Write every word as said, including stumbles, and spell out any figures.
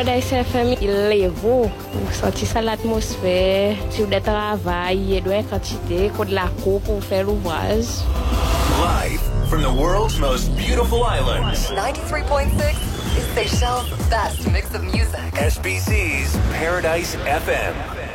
Paradise F M, il lève, sorti ça l'atmosphère, sur des travail, et doit quantité, pour de la cour pour faire l'ouvrage. Live from the world's most beautiful islands. ninety-three point six is Seychelles' best mix of music. S B C's Paradise F M.